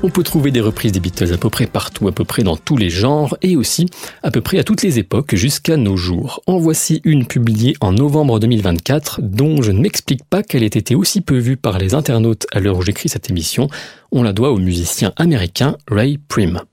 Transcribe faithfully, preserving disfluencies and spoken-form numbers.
On peut trouver des reprises des Beatles à peu près partout, à peu près dans tous les genres et aussi à peu près à toutes les époques jusqu'à nos jours. En voici une publiée en novembre deux mille vingt-quatre dont je ne m'explique pas qu'elle ait été aussi peu vue par les internautes à l'heure où j'écris cette émission. On la doit au musicien américain Ray Prim.